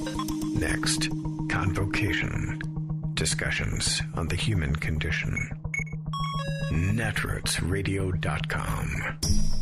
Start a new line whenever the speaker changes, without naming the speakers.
Next, Convocation. Discussions on the human condition. Netrootsradio.com.